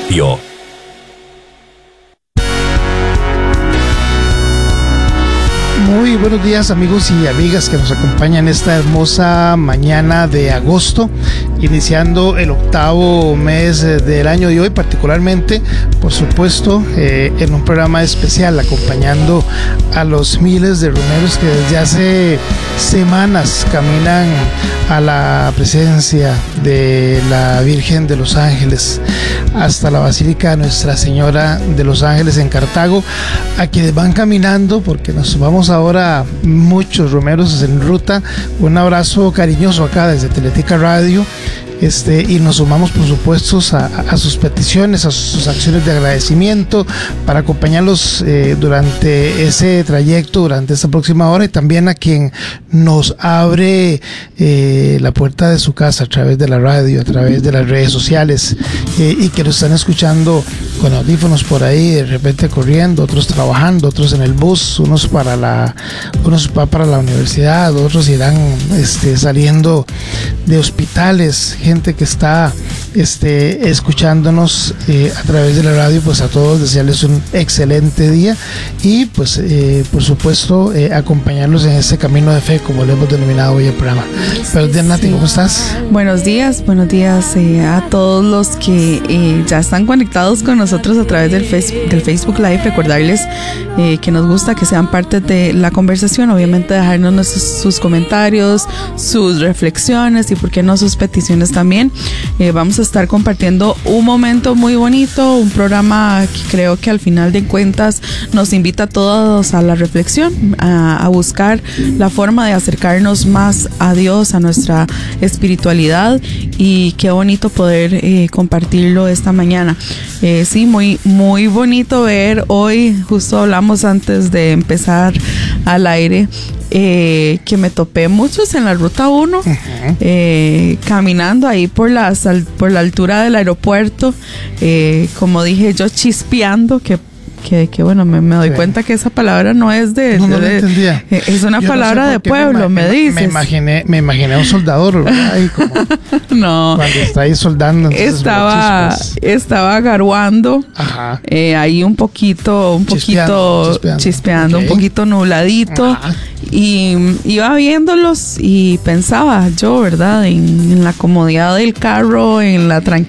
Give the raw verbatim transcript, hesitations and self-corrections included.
Radio. Muy buenos días, amigos y amigas que nos acompañan esta hermosa mañana de agosto, iniciando el octavo mes del año de hoy, particularmente, por supuesto, eh, en un programa especial acompañando a los miles de romeros que desde hace semanas caminan a la presencia de la Virgen de los Ángeles hasta la Basílica de Nuestra Señora de los Ángeles en Cartago, a quienes van caminando, porque nos vamos ahora muchos romeros en ruta. Un abrazo cariñoso acá desde Teletica Radio. Este, y nos sumamos, por supuesto, a, a sus peticiones, a sus acciones de agradecimiento, para acompañarlos eh, durante ese trayecto, durante esta próxima hora, y también a quien nos abre eh, la puerta de su casa a través de la radio, a través de las redes sociales, eh, y que nos están escuchando con audífonos por ahí, de repente corriendo, otros trabajando, otros en el bus, unos para la, unos para la universidad, otros irán este, saliendo de hospitales, gente que está este, escuchándonos eh, a través de la radio. Pues a todos desearles un excelente día y pues eh, por supuesto eh, acompañarlos en este camino de fe, como le hemos denominado hoy el programa. Buenos días, Nati, ¿cómo estás? Buenos días, buenos días eh, a todos los que eh, ya están conectados con nosotros a través del Facebook, del Facebook Live. Recordarles eh, que nos gusta que sean parte de la conversación, obviamente dejarnos sus, sus comentarios, sus reflexiones y por qué no sus peticiones también. Eh, vamos a estar compartiendo un momento muy bonito, un programa que creo que al final de cuentas nos invita a todos a la reflexión, a, a buscar la forma de acercarnos más a Dios, a nuestra espiritualidad, y qué bonito poder eh, compartirlo esta mañana. Eh, sí, muy, muy bonito ver hoy, justo hablamos antes de empezar al aire, Eh, que me topé muchos en la ruta uno, uh-huh. eh, caminando ahí por la, por la altura del aeropuerto, eh, como dije yo, chispeando, que Que, que bueno, me, me doy sí. cuenta que esa palabra no es de... No, no de, lo entendía. De, es una Yo palabra no de pueblo, me, me dices. Me imaginé, me imaginé a un soldador, ¿verdad? Ahí como no. Cuando está ahí soldando. Estaba, estaba garuando. Ajá. Eh, ahí un poquito, un chispeando, poquito chispeando, chispeando okay. un poquito nubladito. Ajá. Y iba viéndolos y pensaba yo, ¿verdad? En, en la comodidad del carro, en la tranquilidad